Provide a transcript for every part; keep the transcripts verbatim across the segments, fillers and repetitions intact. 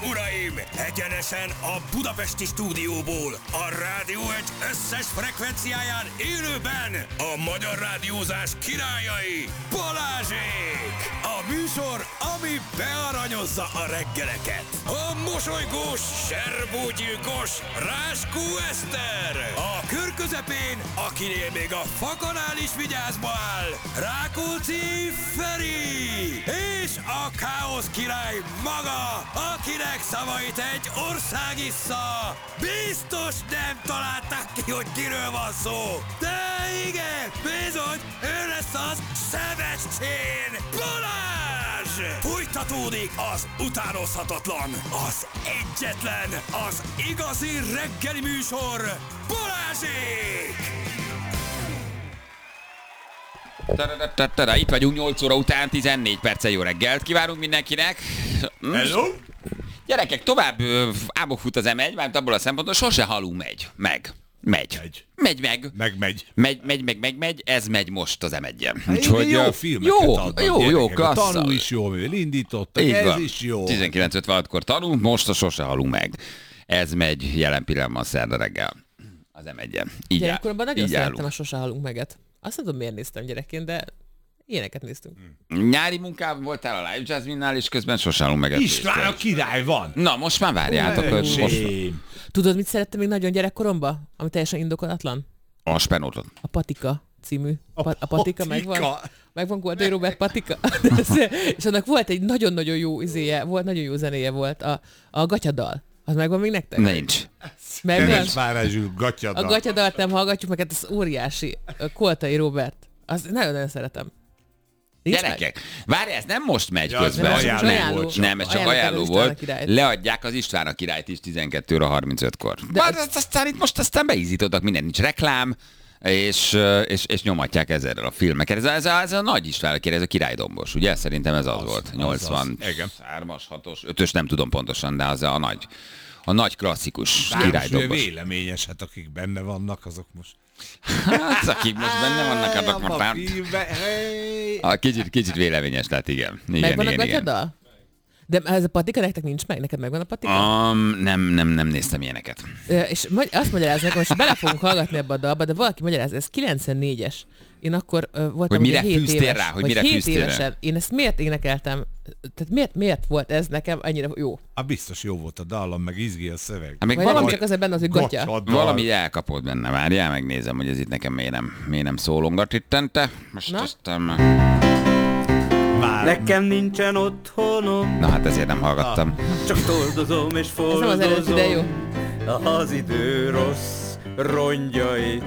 uraim! Egyenesen a budapesti stúdióból, a Rádió egy összes frekvenciáján élőben a magyar rádiózás királyai, Balázsék! A műsor, ami bearanyozza a reggeleket. A mosolygós, serbógyilkos Ráskó Eszter! A kör közepén, akinél még a fakanál is vigyázba áll, Rákóczi Feri! És a káosz király maga, akinek szavait egy ország issza. Biztos nem találták ki, hogy kiről van szó. De igen, bizony, ő lesz az Sebestyén Balázs! Fújtatódik az utánozhatatlan, az egyetlen, az igazi reggeli műsor, Balázsék! Tada, itt vagyunk nyolc óra után, tizennégy perccel jó reggelt kívánunk mindenkinek. Hello? Gyerekek, tovább ámok fut az em egy, mert abból a szempontból sose halunk megy. Meg. Megy. Megy. Megy meg. Meg megy. Megy, megy, meg, meg, megy. Ez megy most az em egyen. Úgyhogy jó filmeket jó, adnak jó, jó, gyerekek. klassz. A Tanú is jó, mivel indítottak, Így ez van. is jó. tizenkilenc ötvenhatkor tanul, most a sose halunk meg. Ez megy jelen pillanatban szerda reggel az em egyen. Így Gyerekkoromban nagyon így szerettem állunk. a Sose halunk meget. Azt nem tudom, miért néztem gyerekként, de ilyeneket néztünk. Nyári munkában voltál a Live Jasminnál, és közben sose halunk meg. István a király van. Na, most már várjátok, hogy most Tudod, mit szerettem még nagyon gyerekkoromban? Ami teljesen indokolatlan? a spenótot. A Patika című. A, pa- a Patika megvan. Patika. Megvan Goldai Robert Patika. És annak volt egy nagyon-nagyon jó izéje, volt, nagyon jó zenéje volt, a, a gatyadal. Az megvan még nektek? Nincs. Megvan. Keres Várázsül A gatyadal. gatyadalt nem hallgatjuk meg, hát az óriási. A Koltai Robert. Az nagyon-nagyon szeretem. Nincs meg? Gyerekek, várj, ez nem most megy Ja, ez közben. nem ajánló nem, volt. nem, ez csak Ajánló ajánló az István a volt. királyt. Leadják az István a királyt is tizenkettő óra harmincötkor. De De Már az- az... aztán itt most aztán beízítottak mindent, nincs reklám, és, és, és nyomatják ezerrel a filmeket. Ez a, ez a, ez a nagy István a király, ez a királydombos, ugye? Szerintem ez az, Az, volt. az, nyolcvanhármas, az. hatos, ötös nem tudom pontosan, de az a nagy, a nagy klasszikus Királydombos. királydombos. Véleményes, hát akik benne vannak, azok most... Hát, akik most benne vannak, azok most már... A kicsit, kicsit véleményes lett, igen. igen Megvan a igen, igen. gatyadal? De ez a Patika nektek nincs meg? Neked megvan a Patika? Um, nem, nem, nem néztem ilyeneket. Ö, és magy- azt magyarázzák, most bele fogunk hallgatni ebbe a dalba, de valaki magyaráz, ez kilencvennégyes. Én akkor ö, voltam Hogy mire ugye hét fűztél éves, rá, hogy vagy mire hét fűztél rá? évesen. Én ezt miért énekeltem? Tehát miért, miért volt ez nekem annyira jó? Hát biztos jó volt a dallam, meg izgi a szöveg. Hát még Vagy nem valami, csak azért benne az, hogy gatya. Gatyadal. valami elkapott benne, várjál, megnézem, hogy ez itt nekem miért nem, miért nem szólongat ittente. Most Na? aztán... Már Nekem nincsen otthonom, Na hát ezért nem hallgattam. csak toldozom és Ez nem az eredeti, de jó. fordozom az idő rossz rongyait.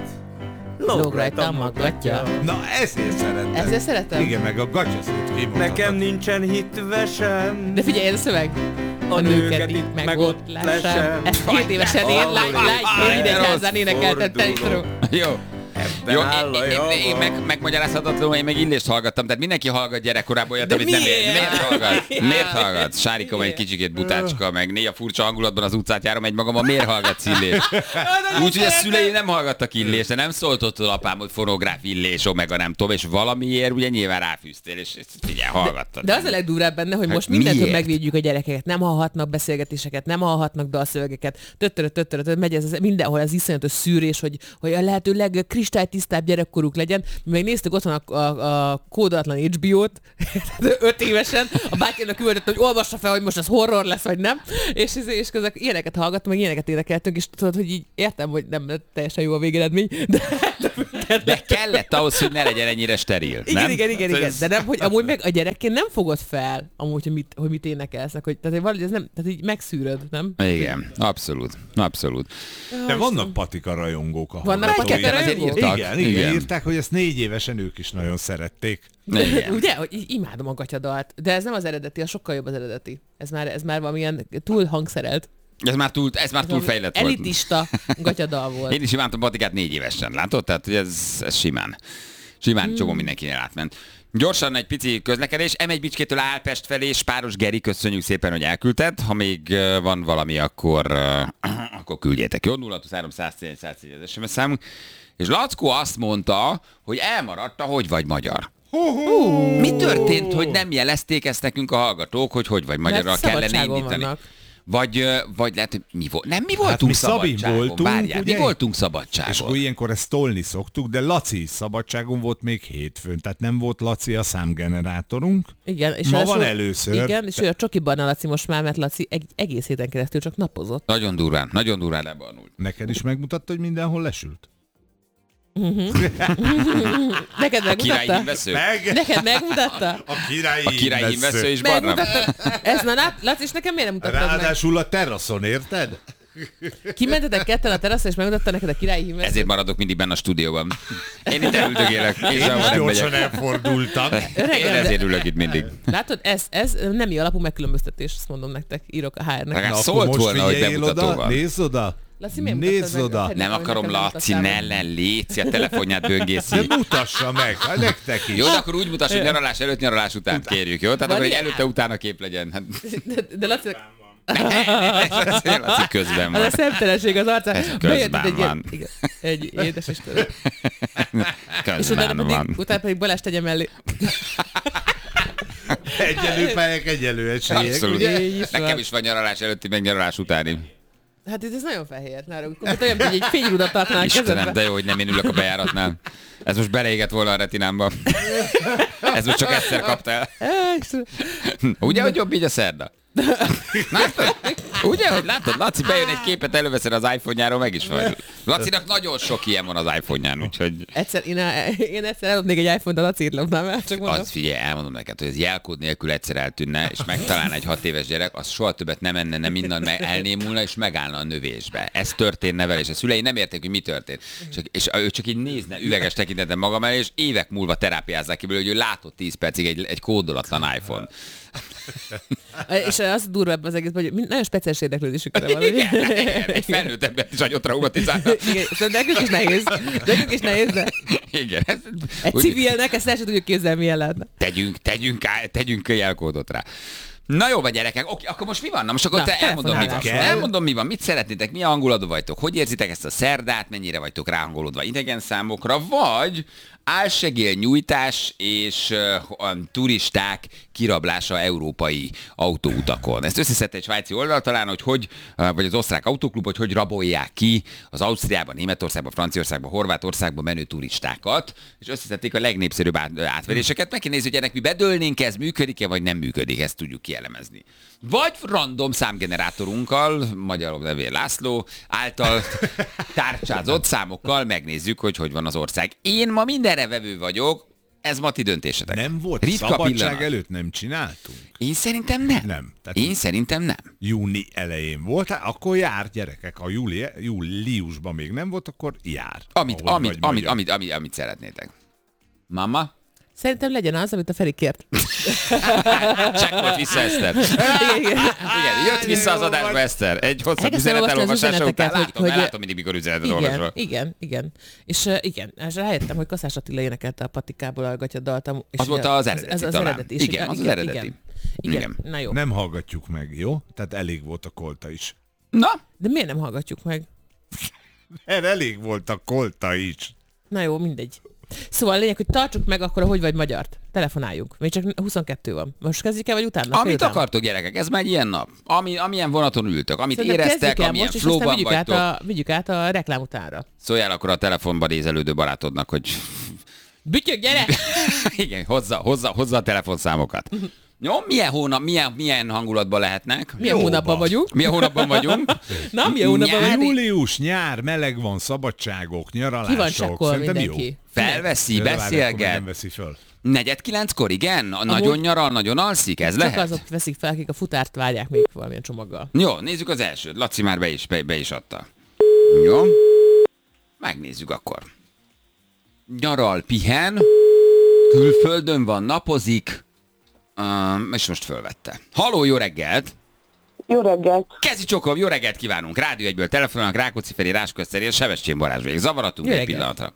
Lóg rajtam a gatya. Na, ezért szeretem. Ezért szeretem? Igen, meg a gatyaszót kimondhatom. Nekem nincsen hitvesem, De figyelj, ez a szöveg. a nőket itt meg ott lesem. Ezt két évesen én, lány, lány, én idegyházán énekeltem, te is Fordulok. tudom. Jó. Ebben Jó, áll a én, én, én, javam. meg, megmagyarázhatatlanul, én meg Illést hallgattam, tehát mindenki hallgat gyerekkorában olyat, De amit nem miért? ér. Miért hallgat? Miért hallgat? Sárika vagy egy Miért? kicsikét butácska, meg néha furcsa hangulatban az utcát járom egy magamban, miért hallgatsz Illést? Úgyhogy a szülei nem hallgattak Illést, de nem szólt ott az apám, hogy fonográf Illés, omega nem tudom, és valamiért ugye nyilván ráfűztél, és ezt figyelj, hallgattad. De az a legdurvább benne, hogy Hát most mindentől miért? megvédjük a gyerekeket. Nem hallhatnak beszélgetéseket, nem hallhatnak dalszövegeket. Töttörö, töttörö, töttörö, megy ez az, mindenhol az iszonyatos szűrés, hogy, hogy a lehető legkristálytisztább gyerekkoruk legyen. Mi meg néztük otthon a, a, a kódolatlan há bé ó-t, öt évesen, a bátyának küldött, hogy olvassa fel, hogy most ez horror lesz, vagy nem. És, és közben ilyeneket hallgattam, meg ilyeneket énekeltünk, és tudod, hogy így értem, hogy nem lett teljesen jó a végeredmény, de, de, De kellett ahhoz, hogy ne legyen ennyire steril, igen, nem? igen, igen, igen, Ez- de nem, hogy amúgy meg a gyerekként nem fogod fel, amúgy, hogy mit, hogy mit énekelsz, hogy, tehát, hogy valahogy ez nem, tehát így megszűröd, nem? Igen, abszolút, abszolút. De vannak patika rajongók a Vannak hallgatói. patika Azért rajongók? írtak. Igen, igen, Igen. írták, hogy ezt négy évesen ők is nagyon szerették. Igen. Ugye, hogy így imádom a gatyadalt, de ez nem az eredeti, a sokkal jobb az eredeti. Ez már, ez már valamilyen túl hangszerelt. Ez már túl, ez már túl fejlett volt. Elitista gatyadal volt. Én is imádtam Patikát négy évesen, látod? Tehát hogy ez, ez simán. Simán hmm. csomó mindenkinél átment. Gyorsan egy pici közlekedés. em egy Bicskétől Álpest felé, Spáros Geri, köszönjük szépen, hogy elküldted. Ha még uh, van valami, akkor, uh, akkor küldjétek. Jó, nulla három száz tíz száz tíz az es em es számunk. És Lackó azt mondta, hogy elmaradt a Hogy vagy magyar. Mi történt, hogy nem jelezték ezt nekünk a hallgatók, hogy hogy vagy magyarral Mert kellene szabadságon indítani? vannak. Vagy, ö, vagy lehet, hogy mi volt? Nem, mi Hát voltunk mi Szabin szabadságon. voltunk, Várjál, mi ugye? voltunk És szabadságon. akkor ilyenkor ezt tolni szoktuk, de Laci is szabadságon volt még hétfőn, tehát nem volt Laci a számgenerátorunk. Igen, és Ma ráadásul- van először. Igen, és ő a csokiban a Laci most már, mert Laci egy egész héten keresztül csak napozott. Nagyon durván, nagyon durván lebarnult. Neked is megmutatta, hogy mindenhol lesült? Neked A királyi megmutatta? hímvesző? Meg! Neked megmutatta? A királyi, A királyi hímvesző is barna? Megmutatta? Ez na, lát- Laci, és nekem miért nem mutattad meg? Ráadásul a teraszon, érted? Kimentetek ketten a teraszra, és megmutatta neked a királyi hímveszőt? Ezért maradok mindig benne a stúdióban. Én itt elüldögélek, és Én nem is nem gyorsan megyek. elfordultam. Én ezért ülök itt mindig. Látod, ez, ez nemi alapú megkülönböztetés, ezt mondom nektek, írok a há er-nek. Legalább Na, szólt akkor most volna, hogy figyeljél bemutató oda, van. nézz oda. Laci, miért mutattad Nézz meg? oda. Szerintem, Nem hogy akarom, nekem Laci, mutattál ne meg. len, léci, a telefonját böngészi. De mutassa meg, hát nektek is. Jó, de akkor úgy mutass, hogy nyaralás előtt, nyaralás után kérjük, jó? Tehát akkor, hogy Vagy- előtte-utána kép legyen. Hát, De, de Laci, Laci közben az a van. szemtelenség az arcán. Ez Bejött közben egy ilyen- van. igen, egy édes Istenem. És utána Közben pedig, van. utána pedig Balázs tegye mellé. Egyenlő pályák, egyenlő esélyek. Abszolút. Ugye, így is Nekem van. is van nyaralás előtti, meg nyaralás utáni. Hát ez nagyon fehér. Nára, akkor olyan, hogy egy fényrudat tartanál a Istenem, kezedbe. de jó, hogy nem én ülök a bejáratnál. Ez most beleégett volna a retinámba. Ez most csak egyszer kaptál. Ugye, hogy jobb így a szerda? Látod? Ugye, hogy látod? Laci bejön egy képet, előveszed az iPhone-járól, meg is vagy. Lacinak nagyon sok ilyen van az iPhone-ján, úgyhogy... Egyszer, én, én egyszer eladnék egy iPhone-t, a Laci lopnám el, csak mondom. Az figyelj, elmondom neked, hogy ez jelkód nélkül egyszer eltűnne, és megtalálna egy hat éves gyerek, az soha többet nem enne, nem innen meg elnémulna, és megállna a növésbe. Ez történne vele, és a szülei nem érték, hogy mi történt. Csak, és ő csak így nézne üveges tekintetben magam elé, és évek múlva terápiázzák ki belőle, hogy ő látott tíz percig egy, egy kódolatlan iPhone. És az durvább az egész, hogy mind- nagyon speciális érdeklődésükre van. ugye? Igen, igen, egy felnőtt embert is nagyon traumatizálna. Igen, szóval nekünk is nehéz. Nekünk is nehéz, de Igen. Ez, egy úgy, civilnek ezt el sem tudjuk képzelni, milyen lehetne. tegyünk, tegyünk, á- tegyünk jelkódot rá. Na jó, vagy gyerekek, oké, akkor most mi van? Na most akkor Na, te elmondom, mi van. telefonálás. Elmondom, mi van. Mit szeretnétek, milyen hangulatban vagytok? Hogy érzitek ezt a szerdát, mennyire vagytok ráhangolódva idegen számokra, vagy álsegélnyújtás és uh, a turisták kirablása európai autóutakon. Ezt összeszedte egy svájci oldal talán, hogy hogy, uh, vagy az osztrák autóklub, hogy hogy rabolják ki az Ausztriában, Németországban, Franciaországban, Horvátországban menő turistákat, és összeszedték a legnépszerűbb át, átveréseket. Meg kell nézni, hogy ennek mi bedőlnénk, ez működik-e, vagy nem működik, ezt tudjuk kielemezni. Vagy random számgenerátorunkkal, magyarul nevér László által tárcsázott számokkal megnézzük, hogy hogy van az ország. Én ma mindenre vevő vagyok, ez ma ti döntésetek. Nem volt Ritka szabadság pillanat. előtt, nem csináltunk. Én szerintem nem. Nem. Tehát Én szerintem nem. júni elején volt, hát akkor jár gyerekek. Ha júli, júliusban még nem volt, akkor jár. Amit, Ahogy amit, vagy amit, magyar. amit, amit, amit szeretnétek. Mama? Szerintem legyen az, amit a Feri kért. Csekkolt vissza Eszter. Igen, igen. Igen, jött vissza az adásba Eszter. Egy hosszabb Elkezdtem üzenet olvasni az elolvasása után. üzeneteket, Látom, hogy- hogy, látom mindig, mikor üzenetet Igen, olvasol. igen, igen. És uh, igen, és rájöttem, hogy Kaszás Attila énekelte a Patikából a gatyadaltam. És Az volt ugye az eredeti ez, az talán. eredeti. És Igen, igen, az az igen, eredeti. Igen. Igen. Igen. Na jó. Nem hallgatjuk meg, jó? Tehát elég volt a kolta is. Na, De miért nem hallgatjuk meg? Erre elég volt a kolta is. Na jó, mindegy. Szóval a lényeg, hogy tartsuk meg akkor a Hogy vagy magyart. Telefonáljunk. Még csak huszonkettő van. Most kezdjük el, vagy utána? amit Félután? akartok, gyerekek, ez már egy ilyen nap. Ami, amilyen vonaton ültök, amit Szerintem éreztek, kezdjük el amilyen most, és aztán flowban vigyük át, vagytok. a, vigyük át a reklám utánra. Szóljál akkor a telefonban nézelődő barátodnak, hogy Bütyök, gyere! igen, hozza, hozza, hozza a telefonszámokat. Jó, milyen hónap, milyen, milyen hangulatban lehetnek? Milyen Jóba. hónapban vagyunk? Milyen hónapban vagyunk? Na, milyen hónapban Nyári- vagyunk? Július, nyár, meleg van, szabadságok, nyaralások. Ki van csekkol Szerintem mindenki? jó. Felveszi, De várj, akkor még beszélget. nem veszi föl. Negyed kilenckor, igen? A nagyon nyaral, nagyon alszik, ez Csak lehet? azok veszik fel, akik a futárt várják még valamilyen csomaggal. Jó, nézzük az elsőt. Laci már be is, be, be is adta. Jó. Megnézzük akkor. Nyaral, pihen, külföldön van, napozik, um, és most fölvette. Haló, jó reggelt! Jó reggelt! Kezi csokom, jó reggelt kívánunk! Rádió egyből telefonálnak, Rákóczi Feri, Rásközteri és Sebestyén Balázs végig. Zavaratunk Jó egy reggelt. pillanatra.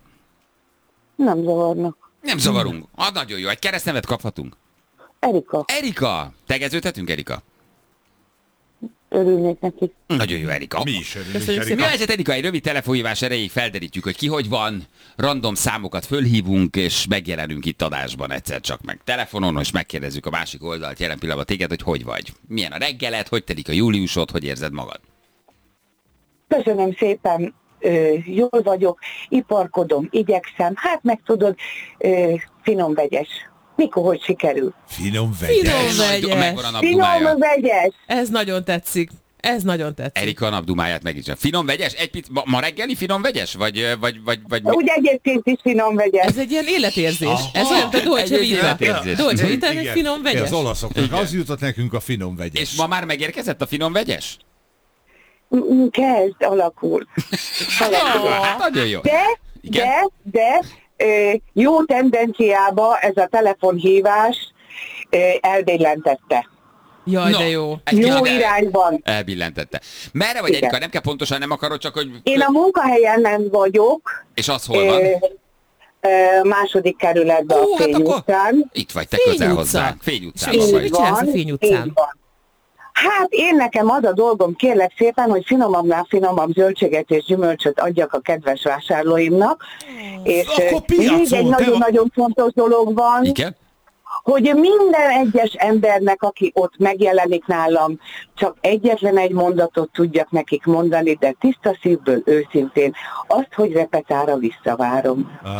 Nem zavarnak. Nem zavarunk. Ah, nagyon jó. Egy keresztnevet kaphatunk. Erika. Erika! Tegeződhetünk, Erika? örülnék neki. Nagyon jó, Erika. Mi is örülünk, Köszönjük Erika. Mi a helyzet, Erika? Egy rövid telefonhívás erejéig felderítjük, hogy ki hogy van, random számokat fölhívunk, és megjelenünk itt adásban egyszer csak meg telefonon, és megkérdezzük a másik oldalt jelen pillanatban téged, hogy hogy vagy. Milyen a reggeled, hogy telik a júliusod, hogy érzed magad? Köszönöm szépen, ö, jól vagyok, iparkodom, igyekszem, hát meg tudod, ö, finom vegyes. Mikor, hogy sikerül? Finom vegyes. Finom vegyes. Megvan a Finom napdumája. vegyes! Ez nagyon tetszik. Ez nagyon tetszik. Erika a napdumáját meg is. Finom vegyes? Egy pic, ma, ma reggeli finom vegyes? Vagy, vagy, vagy, vagy mi? Úgy egyébként is finom vegyes. Ez egy ilyen életérzés. Aha. Ez olyan, mint a Dolce Egy Vita. életérzés. Dolce Vita, egy Igen. finom vegyes. Az olaszoknak az jutott nekünk a finom vegyes. És ma már megérkezett a finom vegyes? Mm, Kezd, alakul. alakul. Hát, nagyon jó. De, Igen? de, de ö, jó tendenciába ez a telefonhívás ö, elbillentette. Jaj, Na, de jó. egy Jó kicsit el- irányban. Elbillentette. Merre vagy, Igen. Erika? Nem kell pontosan, nem akarod, csak hogy... Én a munkahelyen nem vagyok, És az hol van? ö, ö, második kerületben Ó, a hát Fény akkor- utcán. Itt vagy, te Fény közel utca. hozzánk. Fény utcában És vagy. mit csinálsz a Fény utcán? így van. Hát én nekem az a dolgom, kérlek szépen, hogy finomabbnál finomabb zöldséget és gyümölcsöt adjak a kedves vásárlóimnak. És Akkor ö, még piacon, egy te nagyon-nagyon fontos dolog van, Igen? hogy minden egyes embernek, aki ott megjelenik nálam, csak egyetlen egy mondatot tudjak nekik mondani, de tiszta szívből, őszintén, azt, hogy repetára visszavárom. Ó,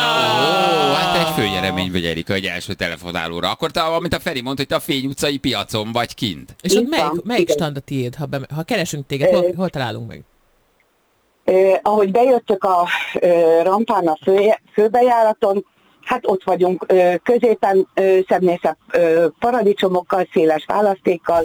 hát te egy főnyeremény vagy, Erika, egy első telefonálóra. Akkor te, amit a Feri mondta, hogy te a Fény utcai piacon vagy kint. És ott Így melyik, van, melyik igen. stand a tiéd, ha, be, ha keresünk téged, hol, hol találunk meg? Eh, ahogy bejöttök a eh, rampán a fő, főbejáraton, hát ott vagyunk eh, középen eh, szebbnészebb eh, paradicsomokkal, széles választékkal.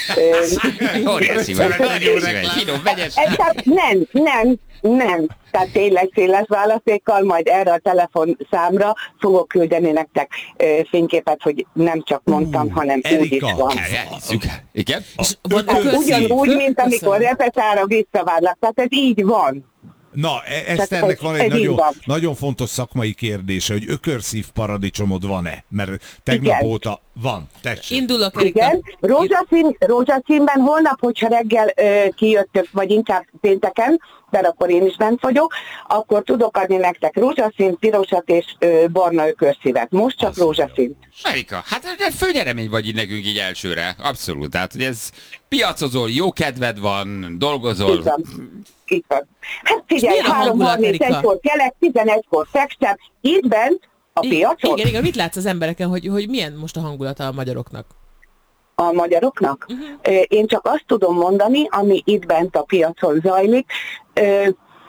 Eh, Óriási vagy. Óriási vagy. Finom vegyes. Ez tehát nem, nem, nem. Tehát tényleg széles választékkal, majd erre a telefonszámra fogok küldeni nektek eh, fényképet, hogy nem csak mondtam, hanem úgy is Erika, van. Elhiszük. Igen? És van Hát ökölszív? ugyanúgy, mint amikor Köszönöm. repetára visszavárlak. Tehát ez így van. Na, e- Tehát Eszternek ez- van ez egy így nagyon, van. nagyon fontos szakmai kérdése, hogy ökörszív paradicsomod van-e? Mert tegnap Igen. óta van. Tessék. Indulok, Erika. Igen, rózsaszín, rózsaszínben holnap, hogyha reggel ö, kijöttök, vagy inkább pénteken, de akkor én is bent vagyok, akkor tudok adni nektek rózsaszín, pirosat és ö, barna ökörszívet. Most csak Az rózsaszín. Erika, hát egy főnyeremény vagy így nekünk így elsőre. Abszolút. Tehát, hogy ez piacozol, jó kedved van, dolgozol. Így van. Így van. Hát figyelj, milyen a három hangulat, harmincegykor kelek, tizenegykor fekszem, itt bent a I- piacon, Igen, igen, mit látsz az embereken, hogy, hogy milyen most a hangulata a magyaroknak? a magyaroknak. Ö, Én csak azt tudom mondani, ami itt bent a piacon zajlik. Ö,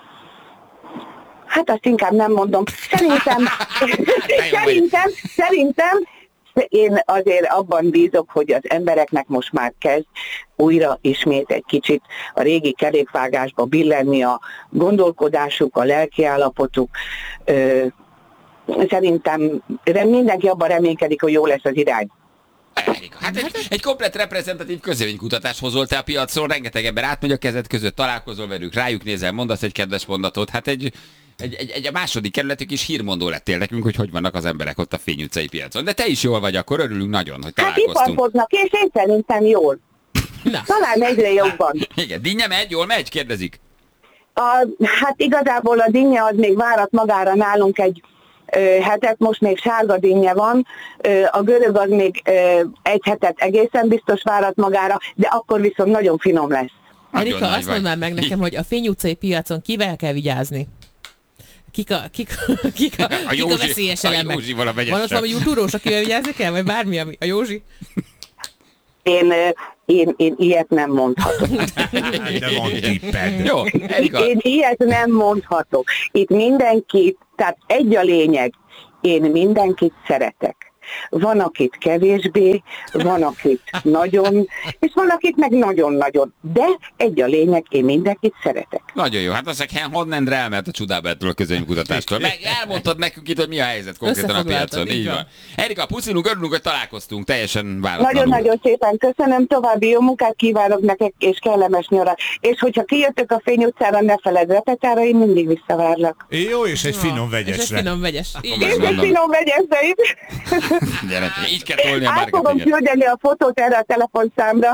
Hát azt inkább nem mondom. Szerintem, szerintem, szerintem én azért abban bízok, hogy az embereknek most már kezd újra ismét egy kicsit a régi kerékvágásba billenni a gondolkodásuk, a lelkiállapotuk. Ö, Szerintem mindenki abban reménykedik, hogy jó lesz az irány. Erika, hát egy, egy komplet reprezentatív közvéleménykutatást hozol te a piacon, rengeteg ember átmegy a kezed között, találkozol velük, rájuk nézel, mondasz egy kedves mondatot, hát egy, egy, egy, egy a második kerületük is hírmondó lettél nekünk, hogy hogy vannak az emberek ott a Fény utcai piacon. De te is jól vagy, akkor örülünk nagyon, hogy Hát találkoztunk. iparkodnak, és én szerintem jól. Na, Talán egyre jobban. Igen, dinnye megy, jól megy, kérdezik. A, hát igazából a dinnye az még várat magára nálunk egy ö, hetet, most még sárga dinnye van, ö, a görög az még ö, egy hetet egészen biztos várat magára, de akkor viszont nagyon finom lesz. Nagyon Erika, nagy azt vagy. mondd már meg nekem, hogy a Fény utcai piacon kivel kell vigyázni? Kik a, kik, kik a, A kik a Józsi- veszélyes a elemek? Józsival a vegyes Van ott sem. valami túrós, akivel vigyázni kell? Vagy bármi, ami, a Józsi? Én, ö, én, én ilyet nem mondhatok. De van tipped. Jó, Erika. Én ilyet nem mondhatok. Itt mindenki, tehát egy a lényeg, én mindenkit szeretek. Van, akit kevésbé, van, akit nagyon, és van, akit meg nagyon-nagyon. De egy a lényeg, én mindenkit szeretek. Nagyon jó, hát az honnan elment a csodába ettől a közönykutatástól. Meg elmondtad nekünk itt, hogy mi a helyzet konkrétan a Összefoglaltad, piacon. így Így van. van. Erika, puszilunk, örülünk, hogy találkoztunk, teljesen váratlanul. Nagyon-nagyon szépen köszönöm, további jó munkát kívánok nektek, és kellemes nyarat. És hogyha kijöttök a Fény utcára, ne feledd repetára, én mindig visszavárlak. Jó, és egy finom És egy vegyesre. finom vegyes. Így Akkor És Ezt egy mondom. finom vegyesre is. Gyere, így kell tolni a Át fogom marketinget. küldeni a fotót erre a telefonszámra,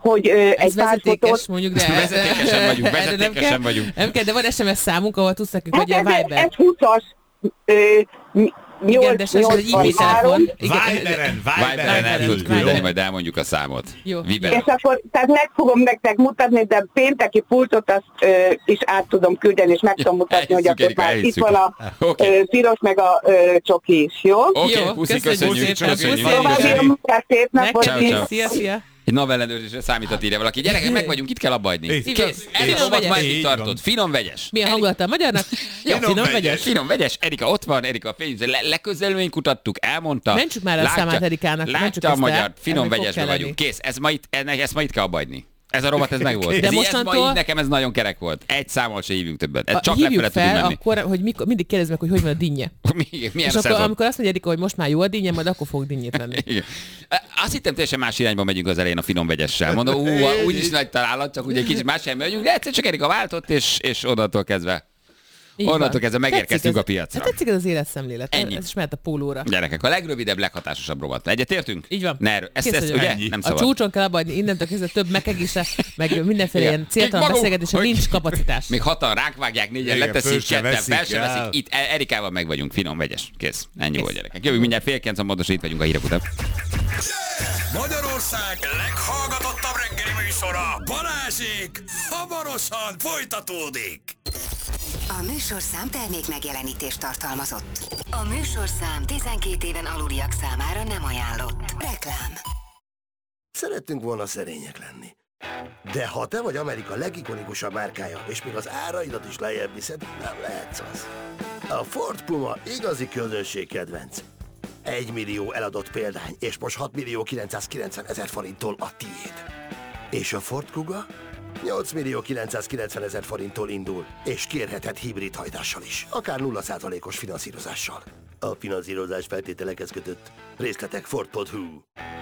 hogy ö, egy Ez pár vezetékes fotót... mondjuk, de... Vezetékesen vagyunk, erre nem vezetékesen kell- vagyunk. Nem kell, de van es em es számunk, ahol tudsz nekünk, Hát hogy ilyen ez, Viber. ez húszas, ö, Igen, de ez egy e-mail telefon. Igen. Viberen, Viberen el tudjuk Viberen. küldeni, majd elmondjuk a számot. Jó. Viberen. És akkor, tehát meg fogom nektek mutatni, de pénteki pultot azt ö, is át tudom küldeni, és meg tudom mutatni, hogy elhisszük, akkor Erika, már itt elhisszük. van a Oké. ö, piros meg a ö, csoki is, jó? Oké, Jó, puszi, köszönjük köszönjük, szépen, köszönjük. puszi. További köszönjük. a munkát, szép napot! Nektek Ciao, ciao. is. Szia, szia. Egy navellenőrzésre számítat írja valaki. Gyerekek, meg vagyunk, itt kell abba hagyni. Így. Kész. Finom Erika rovat vegyes. már eddig Így tartott. van. Finom vegyes. Milyen hangulata a magyarnak? Jó, Finom finom vegyes. vegyes. Finom vegyes. Erika ott van, Erika a fény, le, leközelően kutattuk, elmondta. Mentsük már el a számát Erikának, mentsük Látja a ezt el. magyar, finom Ez még fog vegyesben kelleni. vagyunk. Kész, ez ma itt, ennek, ezt ma itt kell abba hagyni. Ez a rovat, ez meg volt. De ez, mostantól- ez ma így nekem ez nagyon kerek volt. Egy számmal se hívjunk többet. Ez A, csak hívjuk lefele tudunk fel, menni. akkor, hogy mikor, mindig kérdezd meg, hogy hogy van a dinnye. Mi, milyen És a akkor, szezon? amikor azt mondja Erika, hogy most már jó a dinnye, majd akkor fog dinnyét venni. Igen. Azt hittem teljesen más irányba megyünk az elején a finom vegyessel. Mondom, ú, úgyis nagy találat, csak ugye egy kicsit más irányba megyünk, de egyszer csak Erika váltott, és, és onnantól kezdve. Így Onnantól van. kezdve megérkeztünk Tetszik ez- a piacra. Hát tetszik ez az életszemlélet. Ennyi. Ez is mehet a pólóra. Gyerekek, a legrövidebb, leghatásosabb rovat. Egyetértünk? Így van. Ne, erről- ezt, Kész ezt vagyok. ugye? Ennyi. Nem A szabad. csúcson kell abba hagyni, innentől kezdve több megegése, meg mindenféle Igen. ilyen céltalan Maguk, beszélgetésre hogy- nincs kapacitás. Még hatan ránk vágják, négyen Igen, leteszik, föl se ketten veszik fel se el. veszik. Itt E- Erikával meg vagyunk, finom vegyes. Kész. Ennyi volt, gyerekek. Jövünk mindjárt fél kilenc, pontosan itt vagyunk a hírek után. Magyarország leghallgatottabb reggeli műsora, Balázsék, hamarosan folytatódik. A műsorszám termék megjelenítést tartalmazott. A műsorszám tizenkét éven aluliak számára nem ajánlott. Reklám. Szerettünk volna szerények lenni. De ha te vagy Amerika legikonikusabb márkája, és még az áraidat is lejjebb viszed, nem lehetsz az. A Ford Puma igazi közönség kedvenc. Egy millió eladott példány, és most hat millió kilencszázkilencven ezer forinttól a tiéd. És a Ford Kuga? nyolc millió kilencszázkilencven ezer forinttól indul, és kérheted hibrid hajtással is, akár nulla százalékos finanszírozással. A finanszírozás feltételekhez kötött. Részletek ford pont hu.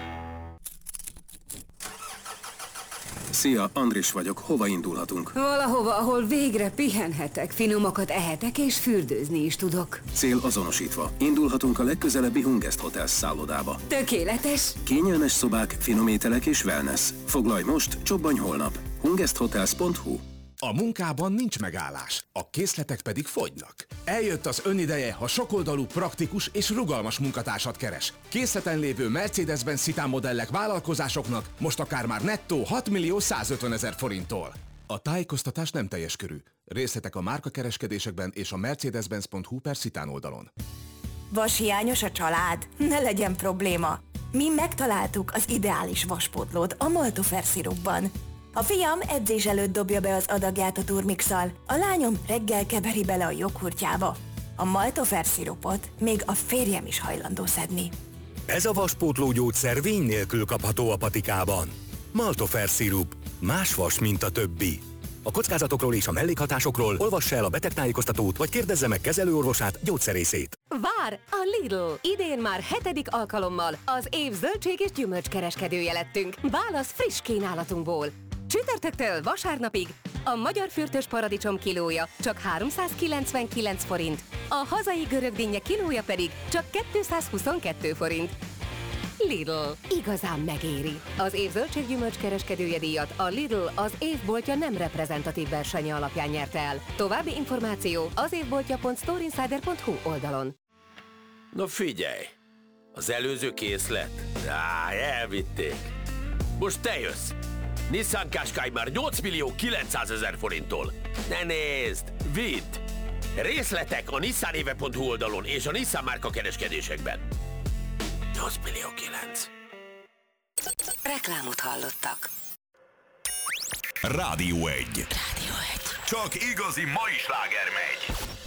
Szia, Andris vagyok. Hova indulhatunk? Valahova, ahol végre pihenhetek, finomakat ehetek és fürdőzni is tudok. Cél azonosítva. Indulhatunk a legközelebbi Hungest Hotels szállodába. Tökéletes! Kényelmes szobák, finom ételek és wellness. Foglalj most, csobbanj holnap. hungest hotels pont hu. A munkában nincs megállás, a készletek pedig fogynak. Eljött az önideje, ha sokoldalú, praktikus és rugalmas munkatársat keres. Készleten lévő Mercedes-Benz Citan modellek vállalkozásoknak most akár már nettó hat millió százötven ezer forinttól. A tájékoztatás nem teljes körű. Részletek a márkakereskedésekben és a mercedes-benz pont hu per Citan oldalon. Vashiányos a család? Ne legyen probléma. Mi megtaláltuk az ideális vaspótlót a Maltofer szirupban. A fiam edzés előtt dobja be az adagját a turmixal, a lányom reggel keveri bele a joghurtjába. A Maltofer szirupot még a férjem is hajlandó szedni. Ez a vaspótló gyógyszer vény nélkül kapható a patikában. Maltofer szirup. Más vas, mint a többi. A kockázatokról és a mellékhatásokról olvassa el a betegtájékoztatót, vagy kérdezze meg kezelőorvosát, gyógyszerészét. Vár a Lidl! Idén már hetedik alkalommal az év zöldség és gyümölcs kereskedője lettünk. Válasz friss kínálatunkból. Csütörtöktől vasárnapig a magyar fürtös paradicsom kilója csak háromszázkilencvenkilenc forint, a hazai görög dinnye kilója pedig csak kétszázhuszonkettő forint. Lidl. Igazán megéri. Az év zöldséggyümölcs kereskedője díjat a Lidl az évboltja nem reprezentatív versenye alapján nyerte el. További információ az évboltja pont storeinsider pont hu oldalon. Na figyelj! Az előző készlet? Á, elvitték. Most te jössz! Nissan Qashqai már nyolc millió kilencszázezer forinttól. Ne nézd! Vidd! Részletek a nissanéve pont hu oldalon és a Nissan márka kereskedésekben. nyolc millió kilenc. Reklámot hallottak. Rádió egy. Csak igazi mai sláger megy.